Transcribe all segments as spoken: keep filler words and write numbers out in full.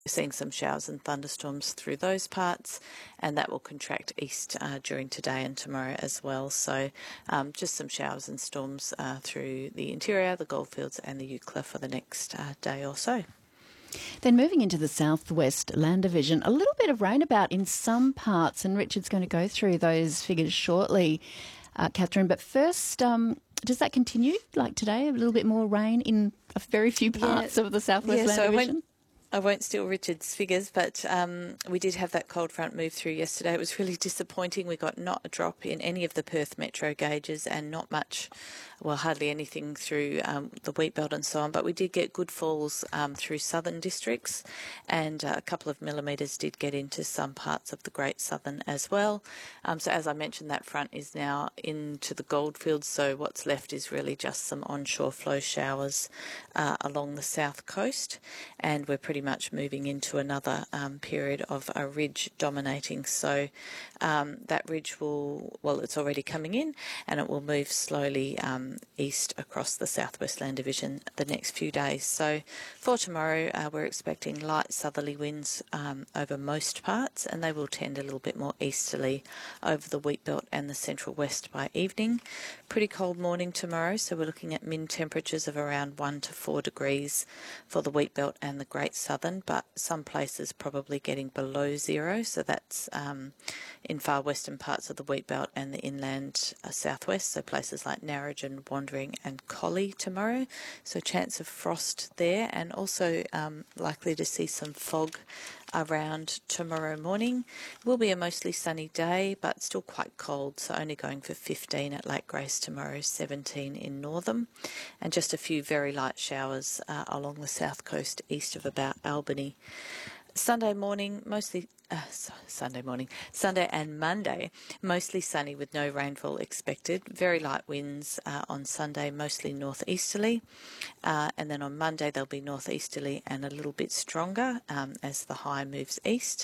seeing some showers and thunderstorms through those parts, and that will contract east uh, during today and tomorrow as well. So um, just some showers and storms uh, through the interior, the Goldfields and the Eucla for the next uh, day or so. Then moving into the southwest land division, a little bit of rain about in some parts, and Richard's going to go through those figures shortly, uh, Catherine. But first, um, does that continue like today? A little bit more rain in a very few parts yeah. of the southwest yeah, land so division? I won't steal Richard's figures, but um, we did have that cold front move through yesterday. It was really disappointing. We got not a drop in any of the Perth metro gauges and not much, well, hardly anything through um, the wheat belt and so on. But we did get good falls um, through southern districts, and uh, a couple of millimetres did get into some parts of the Great Southern as well. Um, so as I mentioned, that front is now into the Goldfields, so what's left is really just some onshore flow showers uh, along the south coast, and we're pretty much moving into another um, period of a ridge dominating. So um, that ridge will, well, it's already coming in, and it will move slowly um, east across the southwest land division the next few days. So for tomorrow, uh, we're expecting light southerly winds um, over most parts, and they will tend a little bit more easterly over the wheat belt and the central west by evening. Pretty cold morning tomorrow, so we're looking at min temperatures of around one to four degrees for the wheat belt and the Great Southern, but some places probably getting below zero, so that's um, in far western parts of the wheat belt and the inland uh, southwest, so places like Narrogin, Wandering and Collie tomorrow, so chance of frost there, and also um, likely to see some fog around tomorrow morning. It will be a mostly sunny day, but still quite cold, so only going for fifteen at Lake Grace tomorrow, seventeen in Northam, and just a few very light showers uh, along the south coast east of about Albany. Sunday morning, mostly, uh, Sunday morning, Sunday and Monday, mostly sunny with no rainfall expected. Very light winds uh, on Sunday, mostly northeasterly. Uh, and then on Monday, they'll be northeasterly and a little bit stronger um, as the high moves east.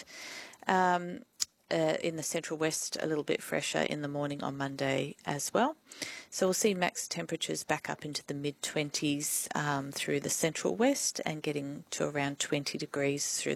Um, Uh, in the central west, a little bit fresher in the morning on Monday as well. So we'll see max temperatures back up into the mid twenties um, through the central west and getting to around twenty degrees through